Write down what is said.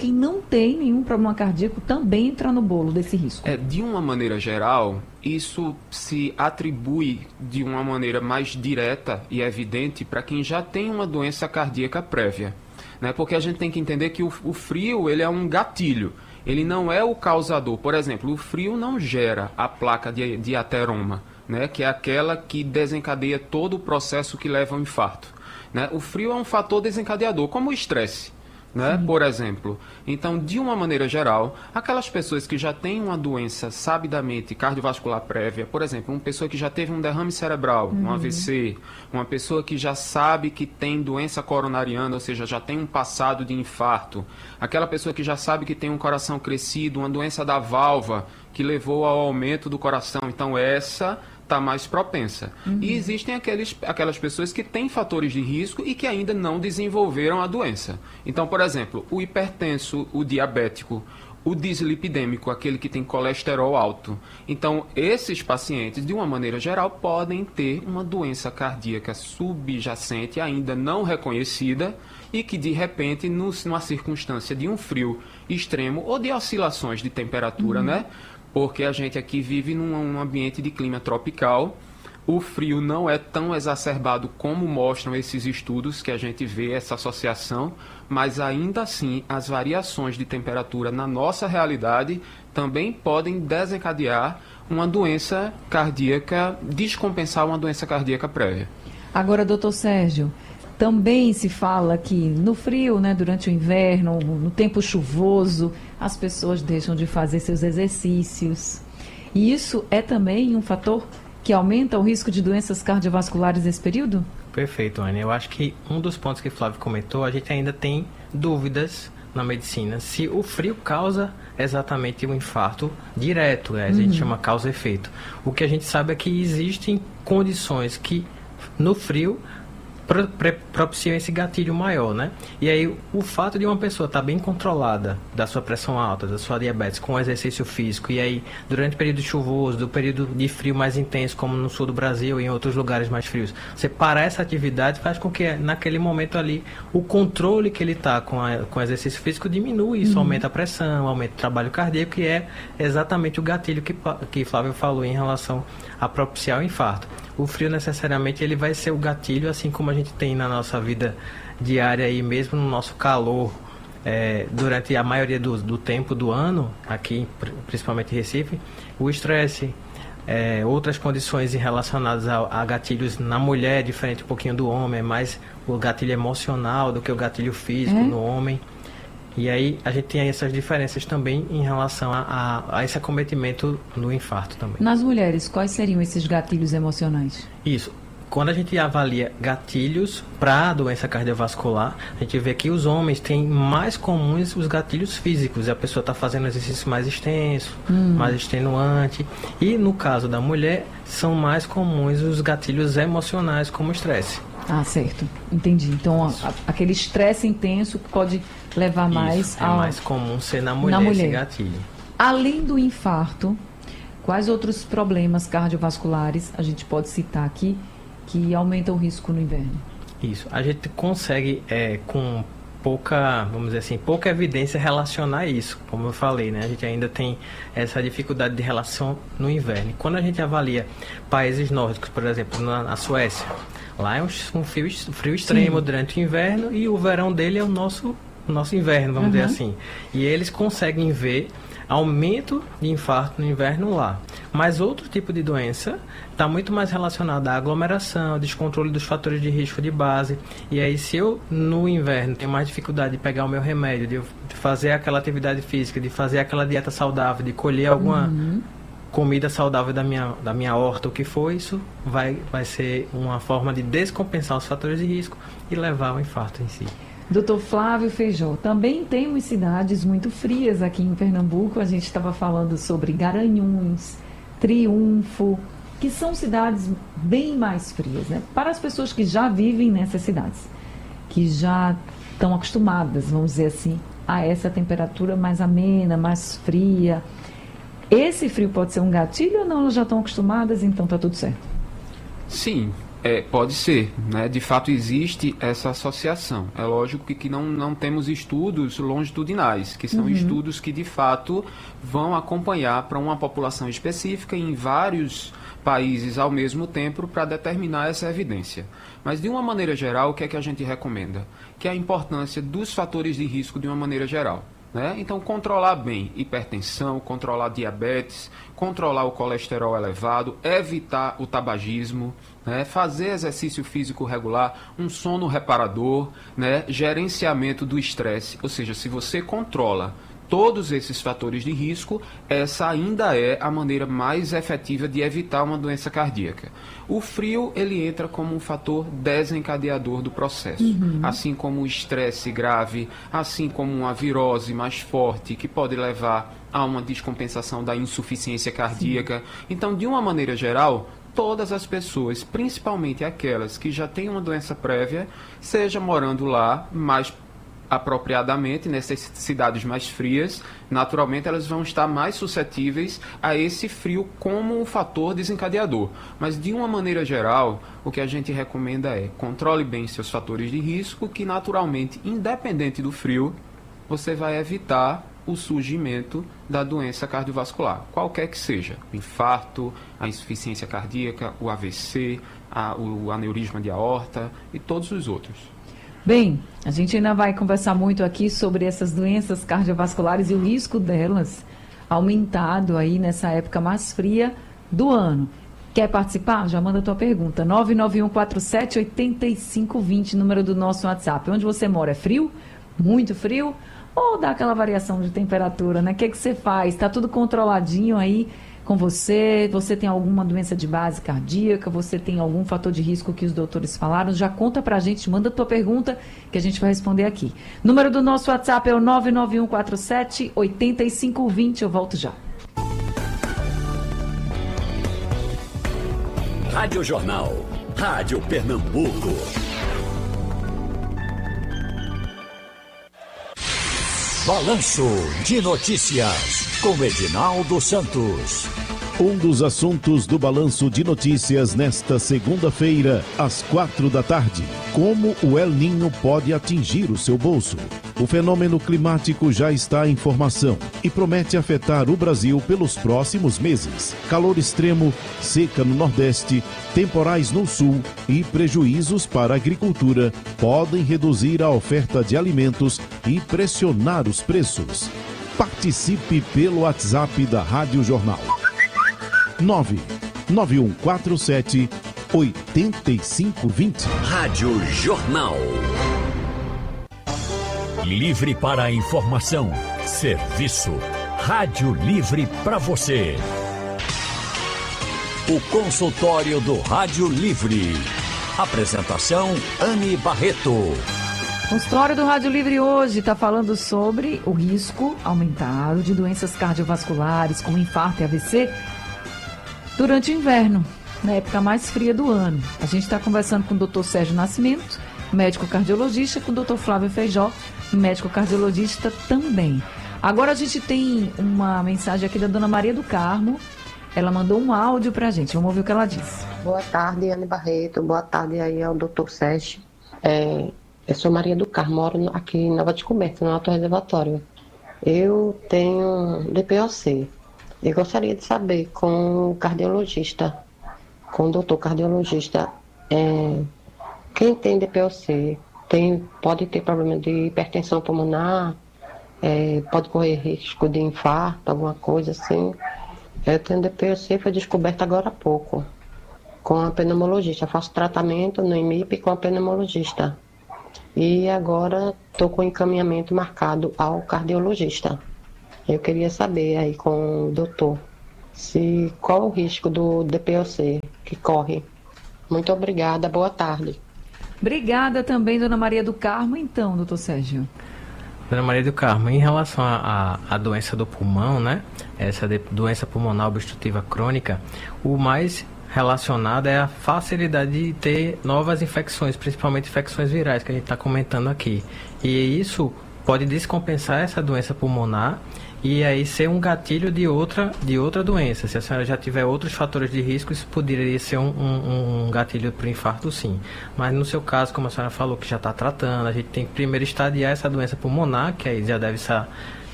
quem não tem nenhum problema cardíaco também entra no bolo desse risco? De uma maneira geral, isso se atribui de uma maneira mais direta e evidente para quem já tem uma doença cardíaca prévia, né? Porque a gente tem que entender que o frio ele é um gatilho, ele não é o causador. Por exemplo, o frio não gera a placa de ateroma, né? Que é aquela que desencadeia todo o processo que leva ao infarto, né? O frio é um fator desencadeador, como o estresse, né? Por exemplo. Então, de uma maneira geral, aquelas pessoas que já têm uma doença sabidamente cardiovascular prévia, por exemplo, uma pessoa que já teve um derrame cerebral, um AVC, uma pessoa que já sabe que tem doença coronariana, ou seja, já tem um passado de infarto, aquela pessoa que já sabe que tem um coração crescido, uma doença da válvula que levou ao aumento do coração, então essa está mais propensa. E existem aquelas pessoas que têm fatores de risco e que ainda não desenvolveram a doença. Então, por exemplo, o hipertenso, o diabético, o dislipidêmico, aquele que tem colesterol alto. Então, esses pacientes, de uma maneira geral, podem ter uma doença cardíaca subjacente ainda não reconhecida e que, de repente, numa circunstância de um frio extremo ou de oscilações de temperatura, né? Porque a gente aqui vive num ambiente de clima tropical. O frio não é tão exacerbado como mostram esses estudos que a gente vê, essa associação, mas ainda assim as variações de temperatura na nossa realidade também podem desencadear uma doença cardíaca, descompensar uma doença cardíaca prévia. Agora, doutor Sérgio, também se fala que no frio, né, durante o inverno, no tempo chuvoso, as pessoas deixam de fazer seus exercícios. E isso é também um fator que aumenta o risco de doenças cardiovasculares nesse período? Perfeito, Anne. Eu acho que um dos pontos que o Flávio comentou, a gente ainda tem dúvidas na medicina se o frio causa exatamente um infarto direto, né? A gente chama causa-efeito. O que a gente sabe é que existem condições que no frio propiciam esse gatilho maior, né? E aí o fato de uma pessoa estar bem controlada da sua pressão alta, da sua diabetes, com exercício físico, e aí durante o período chuvoso, do período de frio mais intenso, como no sul do Brasil e em outros lugares mais frios, você parar essa atividade faz com que naquele momento ali o controle que ele está com o exercício físico diminui, isso aumenta a pressão, aumenta o trabalho cardíaco, que é exatamente o gatilho que Flávio falou em relação a propiciar o infarto. O frio necessariamente ele vai ser o gatilho, assim como a gente tem na nossa vida diária e mesmo no nosso calor, durante a maioria do tempo do ano, aqui principalmente em Recife, o estresse, outras condições relacionadas a gatilhos na mulher, diferente um pouquinho do homem, é mais o gatilho emocional do que o gatilho físico no homem. E aí a gente tem essas diferenças também em relação a esse acometimento no infarto também. Nas mulheres, quais seriam esses gatilhos emocionais? Isso. Quando a gente avalia gatilhos para a doença cardiovascular, a gente vê que os homens têm mais comuns os gatilhos físicos. A pessoa está fazendo exercício mais extenso, mais extenuante. E no caso da mulher, são mais comuns os gatilhos emocionais, como o estresse. Ah, certo. Entendi. Então, aquele estresse intenso que pode levar mais Isso, é mais comum ser na mulher esse gatilho. Além do infarto, quais outros problemas cardiovasculares a gente pode citar aqui que aumentam o risco no inverno? Isso. A gente consegue, com pouca, vamos dizer assim, pouca evidência relacionar isso. Como eu falei, né? A gente ainda tem essa dificuldade de relação no inverno. Quando a gente avalia países nórdicos, por exemplo, na Suécia, lá é um frio extremo durante o inverno e o verão dele é o nosso inverno, vamos dizer assim. E eles conseguem ver aumento de infarto no inverno lá. Mas outro tipo de doença está muito mais relacionado à aglomeração, descontrole dos fatores de risco de base. E aí, se eu no inverno tenho mais dificuldade de pegar o meu remédio, de fazer aquela atividade física, de fazer aquela dieta saudável, de colher alguma comida saudável da minha horta, o que for, isso vai ser uma forma de descompensar os fatores de risco e levar ao infarto em si. Doutor Flávio Feijó, também temos cidades muito frias aqui em Pernambuco. A gente estava falando sobre Garanhuns, Triunfo, que são cidades bem mais frias, né? Para as pessoas que já vivem nessas cidades, que já estão acostumadas, vamos dizer assim, a essa temperatura mais amena, mais fria. Esse frio pode ser um gatilho ou não? Elas já estão acostumadas, então está tudo certo? Sim. Pode ser, né? De fato existe essa associação. É lógico que não temos estudos longitudinais, que são estudos que de fato vão acompanhar para uma população específica em vários países ao mesmo tempo para determinar essa evidência. Mas de uma maneira geral, o que é que a gente recomenda? Que é a importância dos fatores de risco de uma maneira geral. Né? Então, controlar bem hipertensão, controlar diabetes, controlar o colesterol elevado, evitar o tabagismo, né? Fazer exercício físico regular, um sono reparador, né? Gerenciamento do estresse. Ou seja, se você controla todos esses fatores de risco, essa ainda é a maneira mais efetiva de evitar uma doença cardíaca. O frio, ele entra como um fator desencadeador do processo, assim como o estresse grave, assim como uma virose mais forte, que pode levar a uma descompensação da insuficiência cardíaca. Então, de uma maneira geral, todas as pessoas, principalmente aquelas que já têm uma doença prévia, seja morando lá mais apropriadamente, nessas cidades mais frias, naturalmente elas vão estar mais suscetíveis a esse frio como um fator desencadeador. Mas, de uma maneira geral, o que a gente recomenda é controle bem seus fatores de risco, que naturalmente, independente do frio, você vai evitar o surgimento da doença cardiovascular, qualquer que seja, o infarto, a insuficiência cardíaca, o AVC, o aneurisma de aorta e todos os outros. Bem, a gente ainda vai conversar muito aqui sobre essas doenças cardiovasculares e o risco delas aumentado aí nessa época mais fria do ano. Quer participar? Já manda a tua pergunta. 991478520, número do nosso WhatsApp. Onde você mora é frio? Muito frio? Ou dá aquela variação de temperatura, né? O que você faz? Está tudo controladinho aí com você? Você tem alguma doença de base cardíaca? Você tem algum fator de risco que os doutores falaram? Já conta pra gente, manda a tua pergunta que a gente vai responder aqui. Número do nosso WhatsApp é o 991478520. Eu volto já. Rádio Jornal, Rádio Pernambuco. Balanço de Notícias, com Edinaldo Santos. Um dos assuntos do Balanço de Notícias nesta segunda-feira, às 4h. Como o El Niño pode atingir o seu bolso? O fenômeno climático já está em formação e promete afetar o Brasil pelos próximos meses. Calor extremo, seca no Nordeste, temporais no Sul e prejuízos para a agricultura podem reduzir a oferta de alimentos e pressionar os preços. Participe pelo WhatsApp da Rádio Jornal. 99147-8520. Rádio Jornal. Livre para a informação. Serviço. Rádio Livre para você. O consultório do Rádio Livre. Apresentação Anne Barreto. O consultório do Rádio Livre hoje está falando sobre o risco aumentado de doenças cardiovasculares como infarto e AVC durante o inverno, na época mais fria do ano. A gente está conversando com o Dr. Sérgio Nascimento, médico cardiologista, com o Dr. Flávio Feijó, médico cardiologista também. Agora a gente tem uma mensagem aqui da Dona Maria do Carmo. Ela mandou um áudio pra gente. Vamos ouvir o que ela disse. Boa tarde, Anne Barreto. Boa tarde aí ao Dr. Sérgio. Eu sou Maria do Carmo, moro aqui em Nova Descoberta, no Alto Reservatório. Eu tenho DPOC. Eu gostaria de saber com o cardiologista, com o doutor cardiologista, quem tem DPOC pode ter problema de hipertensão pulmonar, pode correr risco de infarto, alguma coisa assim. Eu tenho DPOC, foi descoberta agora há pouco, com a pneumologista. Eu faço tratamento no IMIP com a pneumologista. E agora estou com encaminhamento marcado ao cardiologista. Eu queria saber aí com o doutor qual o risco do DPOC que corre. Muito obrigada, boa tarde. Obrigada também, Dona Maria do Carmo. Então, doutor Sérgio. Dona Maria do Carmo, em relação à doença do pulmão, né? Essa doença pulmonar obstrutiva crônica, o mais relacionado é a facilidade de ter novas infecções, principalmente infecções virais, que a gente está comentando aqui. E isso pode descompensar essa doença pulmonar e aí ser um gatilho de outra doença. Se a senhora já tiver outros fatores de risco, isso poderia ser um gatilho para o infarto, sim. Mas no seu caso, como a senhora falou, que já está tratando, a gente tem que primeiro estadiar essa doença pulmonar, que aí já deve estar